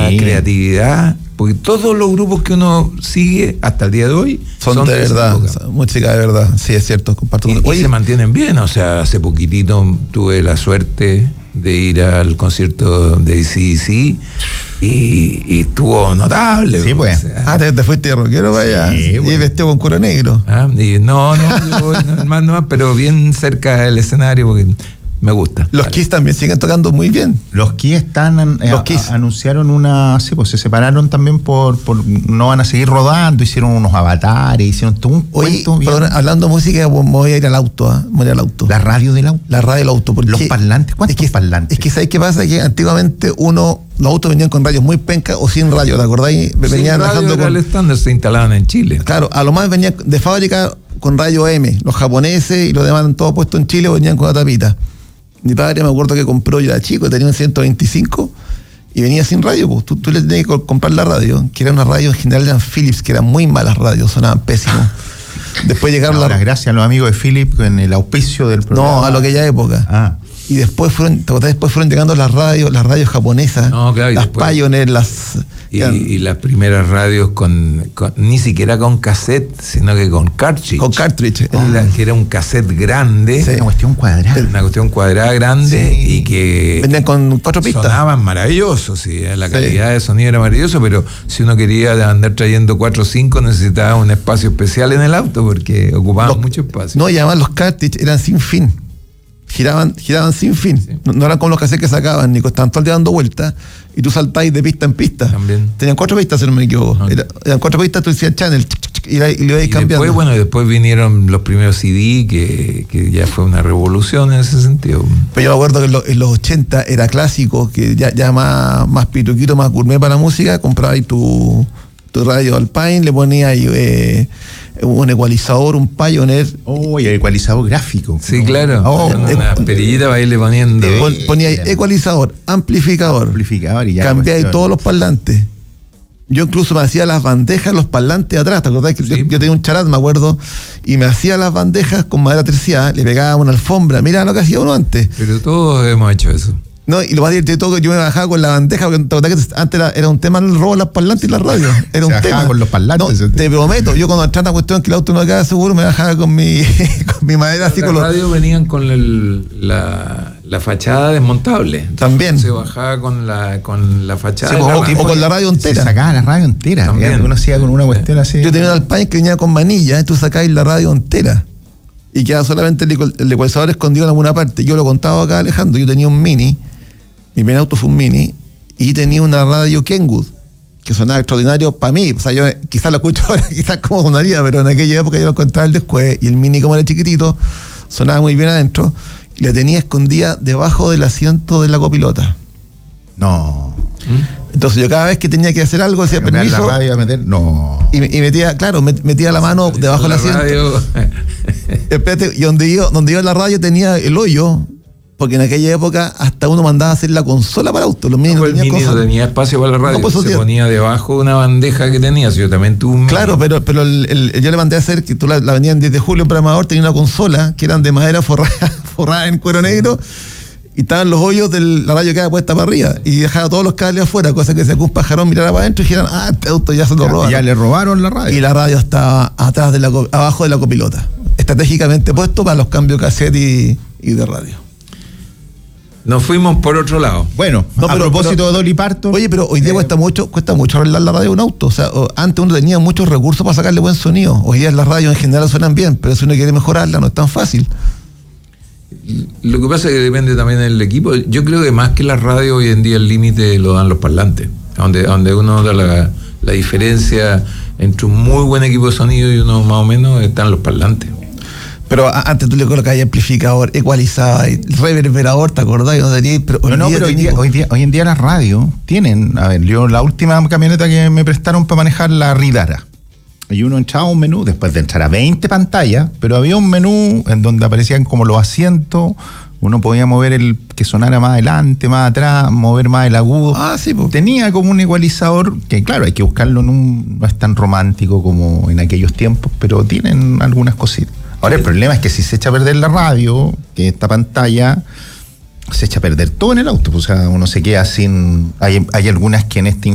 la creatividad, porque todos los grupos que uno sigue hasta el día de hoy son de verdad, música de verdad, sí, es cierto, comparto. Y se mantienen bien. O sea, hace poquitito tuve la suerte de ir al concierto de AC/DC y estuvo notable. Sí, pues. O sea, te fuiste de rockero para allá, sí, y vestido con cuero negro. Y no, normal, pero bien cerca del escenario, porque me gusta. Los Kiss también siguen tocando muy bien. Los Kiss anunciaron pues se separaron también por no van a seguir rodando, hicieron unos avatares, hicieron todo un cuento. Perdón, hablando de música, me voy a ir al auto, La radio del auto. La radio del auto. Los parlantes, ¿cuántos parlantes? Es que ¿sabes qué pasa? Que antiguamente los autos venían con radios muy pencas o sin radio, ¿te acordáis? Venían radio era el estándar, se instalaban en Chile. Claro, a lo más venían de fábrica con radio M, los japoneses y los demás todo puesto en Chile venían con la tapita. Mi padre me acuerdo que compró, yo era chico, tenía un 125 y venía sin radio, pues tú le tenías que comprar la radio, que era una radio en general eran Philips, que eran muy malas radios, sonaban pésimos. Después llegaron gracias a los amigos de Philips en el auspicio del programa. No, a aquella época. Y después fueron llegando las radios japonesas, las Pioneer, y las primeras radios con ni siquiera con cassette, sino que con cartridge. Con cartridge. Que era un cassette grande. Sí, una cuestión cuadrada grande, sí. Y que venían con 4 pistas. Sonaban maravillosos, sí, la calidad de sonido era maravilloso, pero si uno quería andar trayendo 4 o 5 necesitaba un espacio especial en el auto porque ocupaban mucho espacio. No, y además los cartridge eran sin fin. Giraban sin fin. Sí. No eran como los cassettes que sacaban, ni estaban todo el día dando vueltas y tú saltáis de pista en pista. También. Tenían 4 pistas, si no me equivoco. Eran 4 pistas, tú decías channel y lo ibais cambiando. Después vinieron los primeros CD, que ya fue una revolución en ese sentido. Pero yo me acuerdo que en los 80 era clásico, que ya más pituquito, más gourmet para la música, comprabas tu radio Alpine, le ponías un ecualizador, un Pioneer. Y el ecualizador gráfico. Sí, claro. Una perillita para irle poniendo. Ponía ecualizador, amplificador y ya cambiáis todos los parlantes. Yo incluso me hacía las bandejas, los parlantes atrás. ¿Te acordás que yo tenía un charat, me acuerdo? Y me hacía las bandejas con madera terciada, le pegaba una alfombra. Mira lo que hacía uno antes. Pero todos hemos hecho eso. No, y lo más divertido de todo, yo me bajaba con la bandeja, porque antes era un tema el robo de las parlantes y las radios. Era un tema. Con los parlantes. No, te prometo, yo cuando entraba una cuestión que el auto no quedaba seguro, me bajaba con mi madera así. Las radios venían con la fachada desmontable. También. Se bajaba con la fachada. Sí, o con la radio entera. Se sacaba la radio entera. Uno hacía con una cuestión así. Yo tenía un Alpine que venía con manilla, tú sacabas la radio entera. Y quedaba solamente el ecualizador escondido en alguna parte. Yo lo contaba acá, Alejandro, yo tenía un Mini. Mi primer auto fue un Mini y tenía una radio Kenwood que sonaba extraordinario para mí. O sea, yo quizás lo escucho ahora, quizás como sonaría, pero en aquella época yo lo encontraba el después y el Mini, como era chiquitito, sonaba muy bien adentro y la tenía escondida debajo del asiento de la copilota. No. Entonces yo cada vez que tenía que hacer algo decía permiso. La radio a meter, no. Y metía la mano debajo del asiento. Espérate, y donde iba la radio tenía el hoyo. Porque en aquella época hasta uno mandaba a hacer la consola para auto. Los Mini no tenía espacio para la radio. Se ponía debajo de una bandeja que tenías. Yo también tuve un Claro, pero yo le mandé a hacer, que tú la vendías en 10 de julio en Programador, tenía una consola que eran de madera forrada en cuero negro y estaban los hoyos de la radio que quedaba puesta para arriba y dejaba todos los cables afuera, cosa que si algún pajarón mirara para adentro y dijeran, este auto ya se lo robaron. Ya le robaron la radio. Y la radio estaba abajo de la copilota, estratégicamente puesto para los cambios cassette y de radio. Nos fuimos por otro lado. Bueno, a propósito de Dolly Parton. Oye, pero hoy día cuesta mucho arreglar la radio de un auto. O sea, antes uno tenía muchos recursos para sacarle buen sonido. Hoy día las radios en general suenan bien, pero si uno quiere mejorarla no es tan fácil. Lo que pasa es que depende también del equipo. Yo creo que más que la radio hoy en día el límite lo dan los parlantes. Donde uno da la diferencia entre un muy buen equipo de sonido y uno más o menos están los parlantes. Pero antes tú le colocabas amplificador, ecualizaba, reverberador, ¿te acordás? Pero hoy en día las radios tienen, yo la última camioneta que me prestaron para manejar la Ridara, y uno entraba a un menú, después de entrar a 20 pantallas, pero había un menú en donde aparecían como los asientos, uno podía mover el que sonara más adelante, más atrás, mover más el agudo. Sí, pues. Tenía como un ecualizador, que claro, hay que buscarlo, no es tan romántico como en aquellos tiempos, pero tienen algunas cositas. Ahora el problema es que si se echa a perder la radio, que esta pantalla, se echa a perder todo en el auto. O sea, uno se queda sin... Hay algunas que en este